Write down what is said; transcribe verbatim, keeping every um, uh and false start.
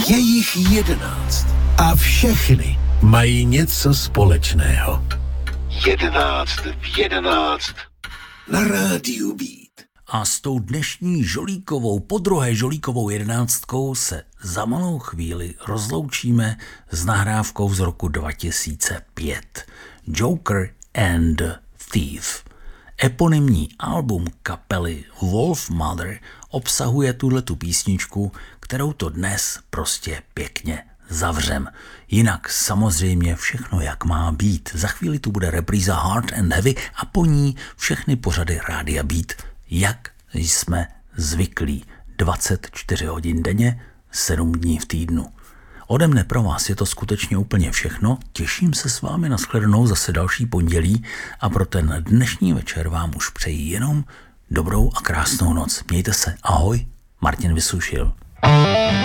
Je jich jedenáct a všechny mají něco společného. Jedenáct v jedenáct na rádiu Beat. A s tou dnešní žolíkovou, podruhé žolíkovou jedenáctkou se za malou chvíli rozloučíme s nahrávkou z roku dva tisíce pět. Joker and Thief. Eponymní album kapely Wolfmother obsahuje tuhletu písničku, kterou to dnes prostě pěkně zavřem. Jinak samozřejmě všechno jak má být. Za chvíli tu bude repríza Hard and Heavy a po ní všechny pořady Rádia Beat, jak jsme zvyklí. dvacet čtyři hodin denně, sedm dní v týdnu. Ode mne pro vás je to skutečně úplně všechno. Těším se s vámi na shledanou zase další pondělí a pro ten dnešní večer vám už přeji jenom dobrou a krásnou noc. Mějte se. Ahoj, Martin Vysušil.